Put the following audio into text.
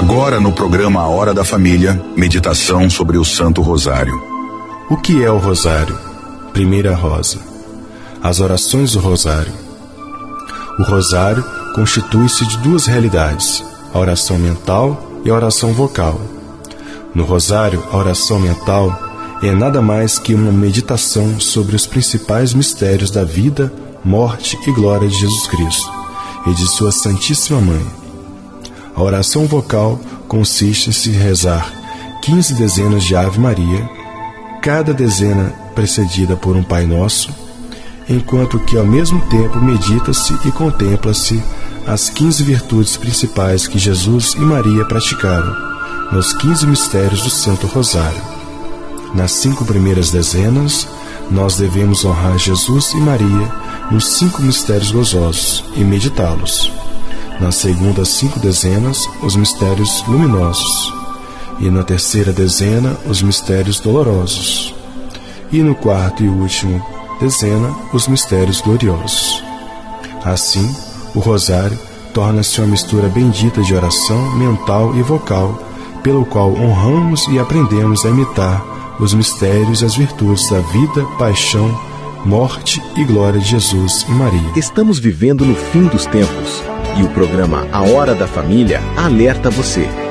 Agora no programa A Hora da Família, meditação sobre o Santo Rosário. O que é o Rosário? Primeira rosa. As orações do Rosário. O Rosário constitui-se de duas realidades, a oração mental e a oração vocal. No Rosário, a oração mental é nada mais que uma meditação sobre os principais mistérios da vida, morte e glória de Jesus Cristo e de sua Santíssima Mãe. A oração vocal consiste em se rezar 15 dezenas de Ave Maria, cada dezena precedida por um Pai Nosso, enquanto que ao mesmo tempo medita-se e contempla-se as 15 virtudes principais que Jesus e Maria praticaram nos 15 mistérios do Santo Rosário. Nas 5 primeiras dezenas, nós devemos honrar Jesus e Maria nos 5 mistérios gozosos e meditá-los. Nas segundas 5 dezenas, os mistérios luminosos. E na terceira dezena, os mistérios dolorosos. E no quarto e último dezena, os mistérios gloriosos. Assim, o Rosário torna-se uma mistura bendita de oração mental e vocal, pelo qual honramos e aprendemos a imitar os mistérios e as virtudes da vida, paixão, morte e glória de Jesus e Maria. Estamos vivendo no fim dos tempos e o programa A Hora da Família alerta você.